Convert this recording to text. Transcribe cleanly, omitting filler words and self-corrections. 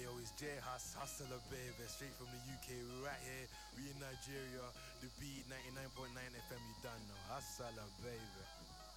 Yo, it's J Hustler, baby, straight from the UK. We're right here, we in Nigeria. The beat 99.9 FM, you done know. Hustler, baby.